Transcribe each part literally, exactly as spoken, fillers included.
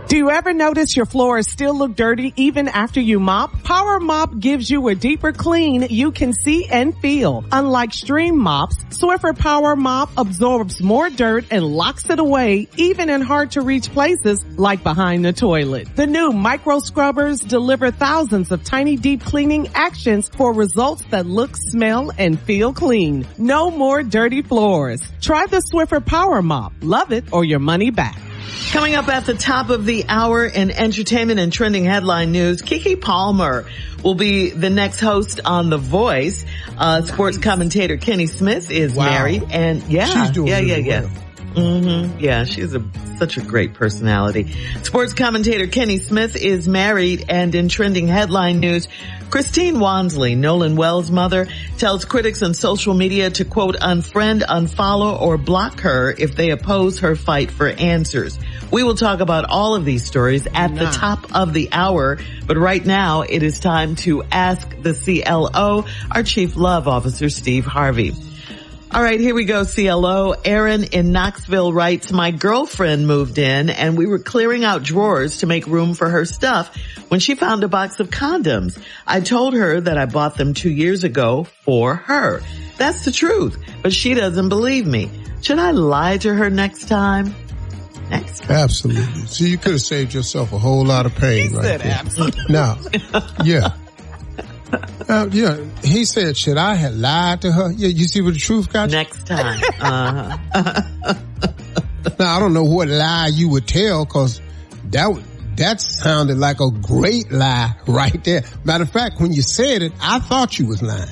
Do you ever notice your floors still look dirty even after you mop? Power Mop gives you a deeper clean you can see and feel. Unlike Stream mops, Swiffer Power Mop absorbs more dirt and locks it away even in hard to reach places like behind the toilet. The new micro scrubbers deliver thousands of tiny deep cleaning actions for results that look, smell, and feel clean. No more dirty floors. Try the Swiffer Power Mop. Love it or your money back. Coming up at the top of the hour in entertainment and trending headline news, Keke Palmer will be the next host on The Voice. Uh, sports commentator Kenny Smith is wow. married, and yeah, she's doing yeah, really yeah, well. yeah. Mm-hmm. Yeah, she's a, such a great personality. Sports commentator Kenny Smith is married, and in trending headline news, Christine Wansley, Nolan Wells' mother, tells critics on social media to, quote, unfriend, unfollow, or block her if they oppose her fight for answers. We will talk about all of these stories at nah. the top of the hour, but right now it is time to ask the C L O, our Chief Love Officer, Steve Harvey. All right, here we go, C L O. Aaron in Knoxville writes, my girlfriend moved in and we were clearing out drawers to make room for her stuff when she found a box of condoms. I told her that I bought them two years ago for her. That's the truth, but she doesn't believe me. Should I lie to her next time? Next time. Absolutely. See, you could have saved yourself a whole lot of pain he right said there. Absolutely. Now, yeah. Uh, yeah, he said, should I have lied to her? Yeah, you see what the truth got you? Next time. Uh-huh. Now, I don't know what lie you would tell, because that, that sounded like a great lie right there. Matter of fact, when you said it, I thought you was lying.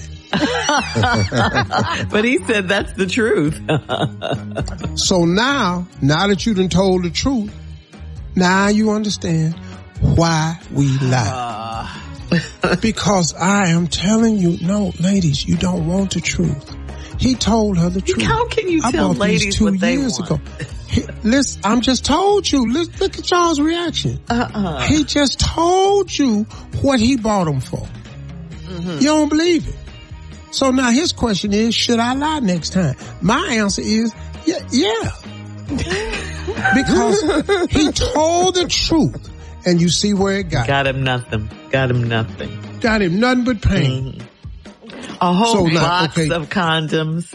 But he said that's the truth. So now, now that you done told the truth, now you understand why we lie. Uh. Because I am telling you, no, ladies, you don't want the truth. He told her the truth. How can you I tell bought ladies these two what they years want? ago. He, listen, I'm just told you. Listen, look at y'all's reaction. Uh-uh. He just told you what he bought them for. Mm-hmm. You don't believe it. So now his question is, should I lie next time? My answer is, yeah, yeah. Because he told the truth. And you see where it got Got him nothing. Got him nothing. Got him nothing but pain. Mm-hmm. A whole so now, box okay. of condoms.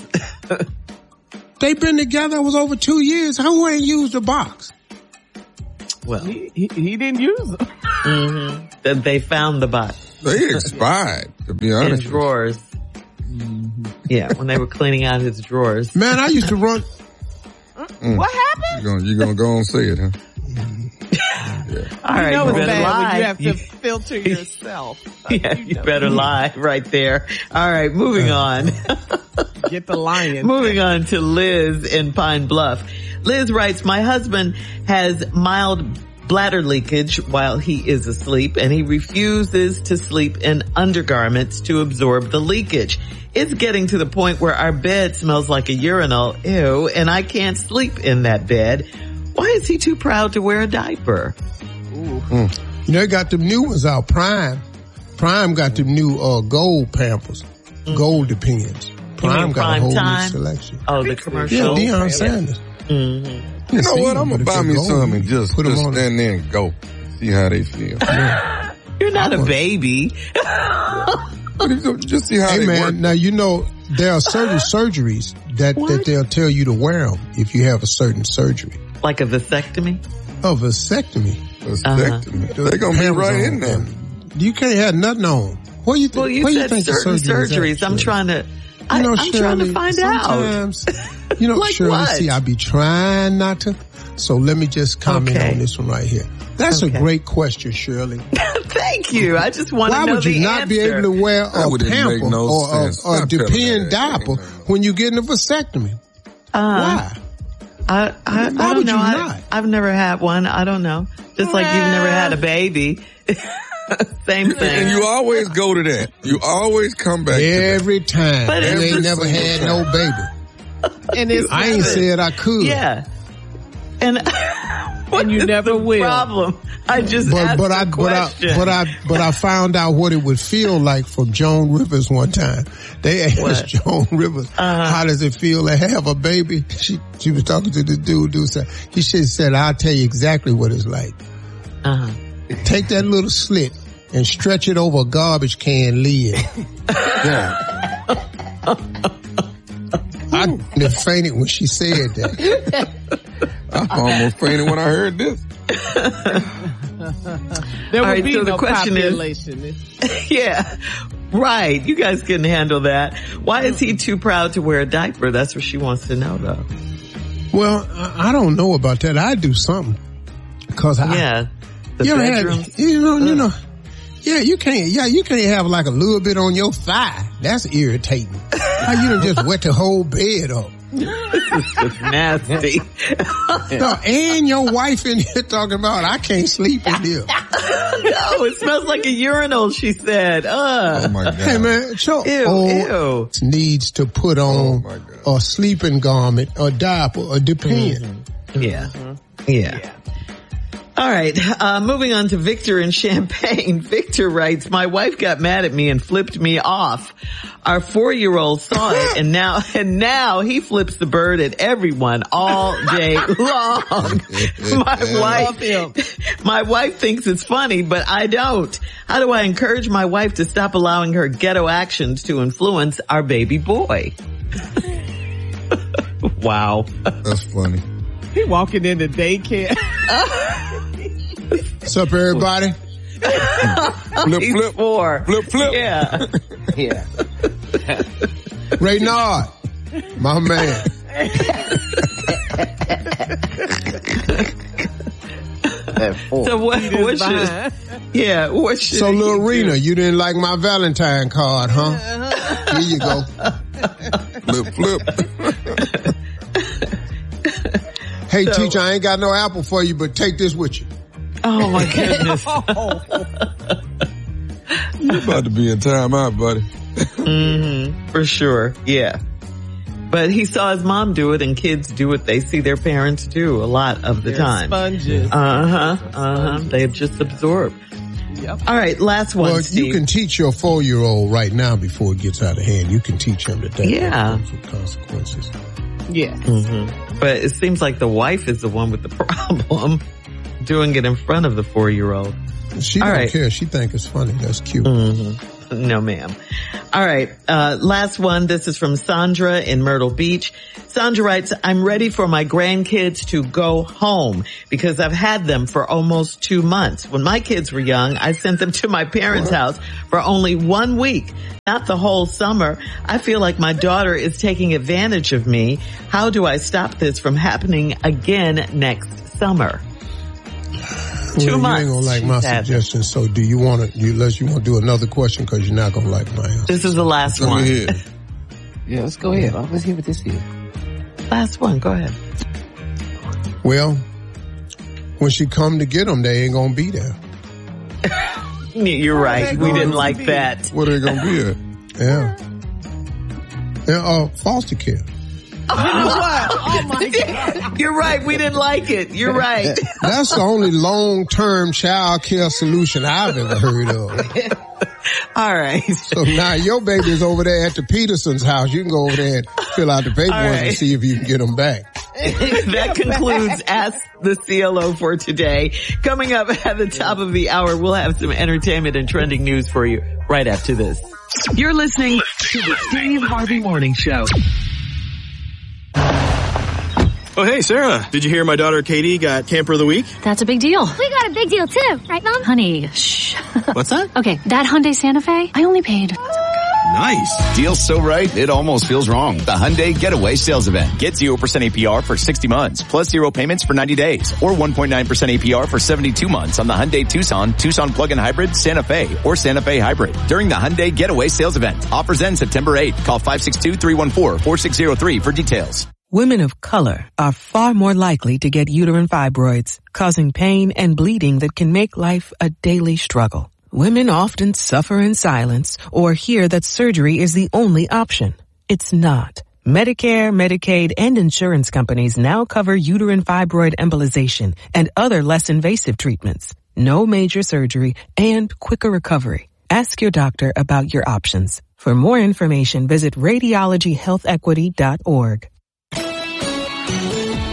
They've been together, it was over two years. Who ain't used a box? Well, he, he, he didn't use them. Mm-hmm. Then they found the box. They expired, to be honest. In drawers. Mm-hmm. Yeah, when they were cleaning out his drawers. Man, I used to run. Mm. What happened? You're gonna, you're gonna go and say it, huh? Yeah. All right, you know you it's better bad lie. when you have to You, filter yourself. yeah, you, know. you better lie right there. All right, moving on. Get the lion. Moving on to Liz in Pine Bluff. Liz writes, my husband has mild bladder leakage while he is asleep, and he refuses to sleep in undergarments to absorb the leakage. It's getting to the point where our bed smells like a urinal, ew, and I can't sleep in that bed. Why is he too proud to wear a diaper? Ooh. Mm. You know, they got them new ones out. Prime. Prime got them new uh, gold Pampers. Mm. Gold Depends. Prime got Prime a whole time? new selection. Oh, the commercial? Yeah, Deion Sanders. Mm-hmm. You know what? I'm going to buy me gold, some and just, put just them on stand there and go. See how they feel. Yeah. You're not I a was, baby. Just see how hey they man, work. Now you know there are certain surgeries that, that they'll tell you to wear them if you have a certain surgery. Like a vasectomy? A vasectomy. Vasectomy. Uh-huh. They're going to be right in there. You can't have nothing on. What do you think? Well, you what said do you think certain surgeries. At, I'm trying to, I, you know, I'm Shirley, trying to find sometimes, out. You know, like Shirley, what? see, I be trying not to. So let me just comment okay. on this one right here. That's okay. a great question, Shirley. Thank you. I just want Why to know would you the not answer. be able to wear a pamper no or sense. a, a Depend that. diaper when you get a vasectomy? Uh, Why? I, I, I Why don't would know. you I, not? I've never had one. I don't know. Just like you've never had a baby. Same thing. And you always go to that. You always come back every to that. time. But you ain't never had time. no baby. And it's I ain't said I could. Yeah. And, and you never will. Problem. I just but asked but a I but question. I but I but I found out what it would feel like from Joan Rivers one time. They asked what? Joan Rivers, uh-huh. how does it feel to have a baby? She she was talking to the dude. Dude said he should said, I'll tell you exactly what it's like. Uh-huh. Take that little slit and stretch it over a garbage can lid. Yeah. I fainted when she said that. I almost fainted when I heard this. There would right, be so the no question population. is, yeah, right. You guys couldn't handle that. Why is he too proud to wear a diaper? That's what she wants to know, though. Well, I don't know about that. I do something. Cause I, yeah, the you bedrooms. Have, you know, you know, yeah, you can't, yeah, you can't have like a little bit on your thigh. That's irritating. How you done just wet the whole bed up? This is just nasty. No, and your wife in here talking about, I can't sleep in here. No, it smells like a urinal, she said. Uh. Oh my God. Hey man, your Ew, old ew. needs to put on Oh a sleeping garment, a diaper, or depend. Mm-hmm. Yeah. Mm-hmm. yeah. Yeah. All right, uh, moving on to Victor in Champaign. Victor writes, my wife got mad at me and flipped me off. Our four-year-old saw it and now, and now he flips the bird at everyone all day long. My wife, my wife thinks it's funny, but I don't. How do I encourage my wife to stop allowing her ghetto actions to influence our baby boy? Wow. That's funny. He walking into daycare. What's up, everybody? Flip, He's flip. four. Flip, flip. Yeah. Yeah. Reynard, my man. So what, what should, yeah, what should So, he little do? Rena, you didn't like my Valentine card, huh? Here you go. Flip, flip. Hey, So- teacher, I ain't got no apple for you, but take this with you. Oh my goodness. You about to be in timeout, buddy. Mm-hmm. For sure. Yeah. But he saw his mom do it, and kids do what they see their parents do a lot of the They're time. sponges. Uh-huh. Uh-huh. They just absorb. Yep. All right, last one, Well, Steve. you can teach your four-year-old right now before it gets out of hand. You can teach him that that Yeah. comes with consequences. Yes. Mm-hmm. But it seems like the wife is the one with the problem, doing it in front of the four-year-old. She All don't right. care. She think it's funny. That's cute. Mm-hmm. No, ma'am. All right. Uh, last one. This is from Sandra in Myrtle Beach. Sandra writes, I'm ready for my grandkids to go home because I've had them for almost two months. When my kids were young, I sent them to my parents' house for only one week, not the whole summer. I feel like my daughter is taking advantage of me. How do I stop this from happening again next summer? Well, Two you months. ain't gonna like my she's had them. suggestion. So, do you want to? You, unless you want to do another question, because you're not gonna like my answer. This is the last Come one. ahead. Yeah, let's go ahead. Let's hear what this is. Last one. Go ahead. Well, when she come to get them, they ain't gonna be there. You're right. We going didn't to like be? that. Where they gonna be at? Yeah. Yeah. Uh, foster care. Oh my God. You're right. We didn't like it. You're right. That's the only long-term child care solution I've ever heard of. All right. So now your baby's over there at the Peterson's house. You can go over there and fill out the paperwork right. and see if you can get them back. That concludes Ask the C L O for today. Coming up at the top of the hour, we'll have some entertainment and trending news for you right after this. You're listening to the Steve Harvey Morning Show. Oh, hey, Sarah. Did you hear my daughter Katie got Camper of the Week? That's a big deal. We got a big deal too, right, Mom? Honey, shh. What's that? Okay, that Hyundai Santa Fe, I only paid. Nice. Deal so right, it almost feels wrong. The Hyundai Getaway Sales Event. Get zero percent A P R for sixty months, plus zero payments for ninety days, or one point nine percent A P R for seventy-two months on the Hyundai Tucson, Tucson Plug-in Hybrid, Santa Fe, or Santa Fe Hybrid. During the Hyundai Getaway Sales Event. Offers end September eighth. Call five six two, three one four, four six zero three for details. Women of color are far more likely to get uterine fibroids, causing pain and bleeding that can make life a daily struggle. Women often suffer in silence or hear that surgery is the only option. It's not. Medicare, Medicaid, and insurance companies now cover uterine fibroid embolization and other less invasive treatments. No major surgery and quicker recovery. Ask your doctor about your options. For more information, visit radiology health equity dot org.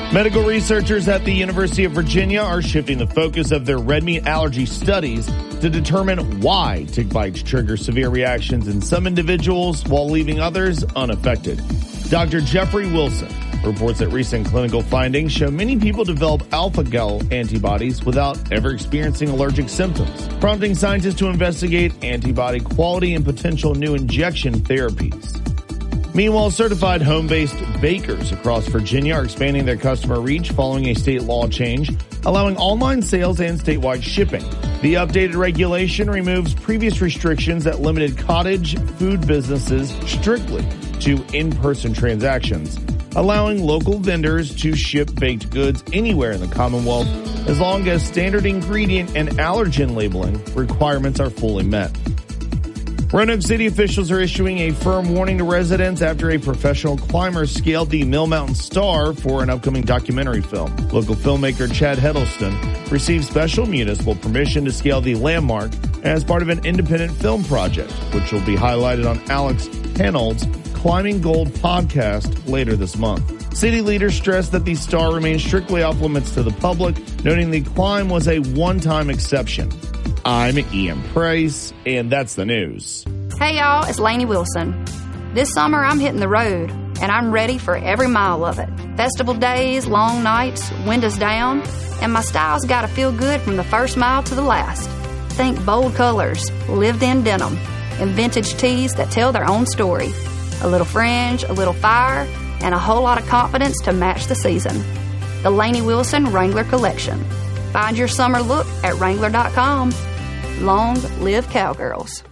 Medical researchers at the University of Virginia are shifting the focus of their red meat allergy studies to determine why tick bites trigger severe reactions in some individuals while leaving others unaffected. Doctor Jeffrey Wilson reports that recent clinical findings show many people develop alpha-gal antibodies without ever experiencing allergic symptoms, prompting scientists to investigate antibody quality and potential new injection therapies. Meanwhile, certified home-based bakers across Virginia are expanding their customer reach following a state law change, allowing online sales and statewide shipping. The updated regulation removes previous restrictions that limited cottage food businesses strictly to in-person transactions, allowing local vendors to ship baked goods anywhere in the Commonwealth as long as standard ingredient and allergen labeling requirements are fully met. Roanoke City officials are issuing a firm warning to residents after a professional climber scaled the Mill Mountain Star for an upcoming documentary film. Local filmmaker Chad Heddleston received special municipal permission to scale the landmark as part of an independent film project, which will be highlighted on Alex Hanold's Climbing Gold podcast later this month. City leaders stressed that the star remains strictly off limits to the public, noting the climb was a one-time exception. I'm Ian Price, and that's the news. Hey y'all, it's Lainey Wilson. This summer I'm hitting the road, and I'm ready for every mile of it. Festival days, long nights, windows down, and my style's gotta feel good from the first mile to the last. Think bold colors, lived-in denim, and vintage tees that tell their own story. A little fringe, a little fire, and a whole lot of confidence to match the season. The Lainey Wilson Wrangler Collection. Find your summer look at Wrangler dot com. Long live Cowgirls.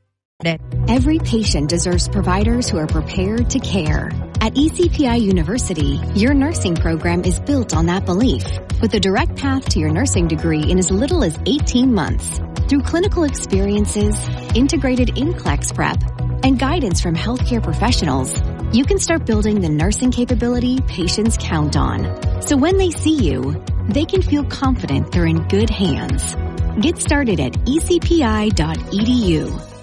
Every patient deserves providers who are prepared to care. At E C P I University, your nursing program is built on that belief, with a direct path to your nursing degree in as little as eighteen months. Through clinical experiences, integrated N C L E X prep, and guidance from healthcare professionals, you can start building the nursing capability patients count on. So when they see you, they can feel confident they're in good hands. Get started at E C P I dot E D U.